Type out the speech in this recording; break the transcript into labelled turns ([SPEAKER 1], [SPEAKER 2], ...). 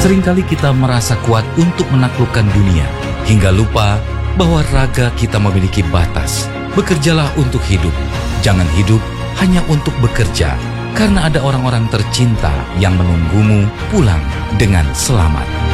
[SPEAKER 1] Seringkali kita merasa kuat untuk menaklukkan dunia, hingga lupa bahwa raga kita memiliki batas. Bekerjalah untuk hidup, jangan hidup hanya untuk bekerja, karena ada orang-orang tercinta yang menunggumu pulang dengan selamat.